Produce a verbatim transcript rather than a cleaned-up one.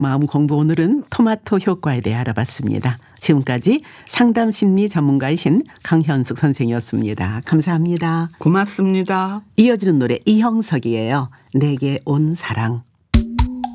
마음 공부 오늘은 토마토 효과에 대해 알아봤습니다. 지금까지 상담심리 전문가이신 강현숙 선생이었습니다. 감사합니다. 고맙습니다. 이어지는 노래 이형석이에요. 내게 온 사랑.